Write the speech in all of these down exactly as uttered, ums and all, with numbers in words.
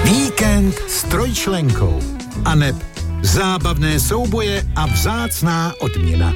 Víkend s trojčlenkou. Aneb zábavné souboje a vzácná odměna.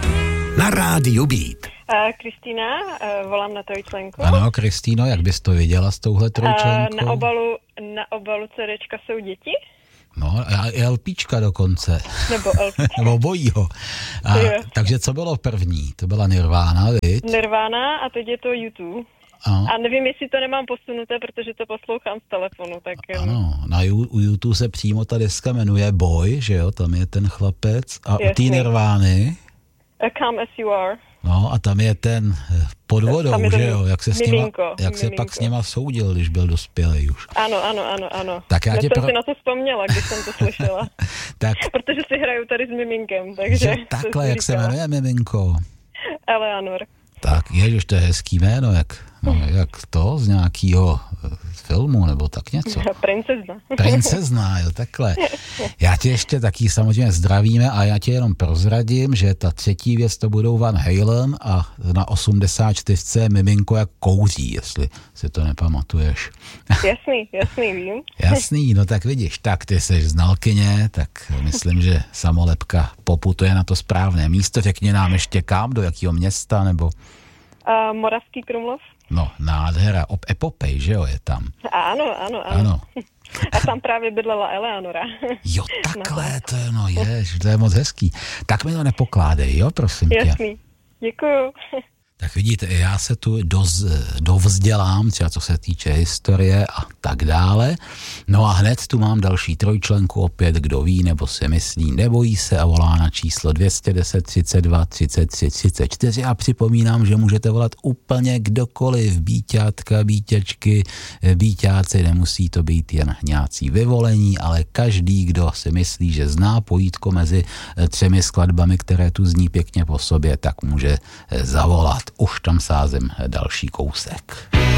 Na rádiu Beat. Uh, Kristýna, uh, volám na trojčlenku. Ano, Kristýno, jak bys to viděla s touhle trojčlenkou? Uh, na obalu, na obalu CDčka jsou děti. No, a i LPčka dokonce. Nebo LPčka. Nebo bojího. A, takže co bylo první? To byla Nirvana, viď? Nirvana a teď je to YouTube. Ano. A nevím, jestli to nemám posunuté, protože to poslouchám z telefonu. Tak... Ano, na u YouTube se přímo ta deska jmenuje Boy, že jo, tam je ten chlapec. A u té Nirvány... Come as you are. No a tam je ten pod vodou, že jo, jak se, s nima, jak se pak s nima soudil, když byl dospělý už. Ano, ano, ano, ano. Tak já tě pro... jsem si na to vzpomněla, když jsem to slyšela. Tak... Protože si hraju tady s miminkem, takže... Že takhle, jak se jmenuje miminko? Eleanor. Tak, ježiš, to je hezký jméno, jak, no, jak to z nějakého filmu, nebo tak něco. Princezna. Princezna, jo, takhle. Já tě ještě taky samozřejmě zdravíme a já tě jenom prozradím, že ta třetí věc to budou Van Halen a na osmdesát čtyřce miminko jak kouří, jestli si to nepamatuješ. Jasný, jasný, vím. Jasný, no tak vidíš, tak ty seš znalkyně, tak myslím, že samolepka poputuje na to správné místo. Řekni nám ještě kam, do jakého města, nebo... Uh, Moravský Krumlov. No, nádhera, ob epopej, že jo, je tam. Ano, ano, ano. ano. A tam právě bydlela Eleanora. Jo, takhle, to je, no jež, to je moc hezký. Tak mi to nepokládej, jo, prosím tě. Jasný, děkuju. Tak vidíte, já se tu doz, dovzdělám, třeba co se týče historie a tak dále. No a hned tu mám další trojčlenku opět, kdo ví nebo si myslí, nebojí se a volá na číslo dvě stě deset, třicet dva, třicet tři, třicet čtyři a připomínám, že můžete volat úplně kdokoliv, bíťátka, bíťačky, bíťáci, nemusí to být jen nějací vyvolení, ale každý, kdo si myslí, že zná pojítko mezi třemi skladbami, které tu zní pěkně po sobě, tak může zavolat. Už tam sázím další kousek.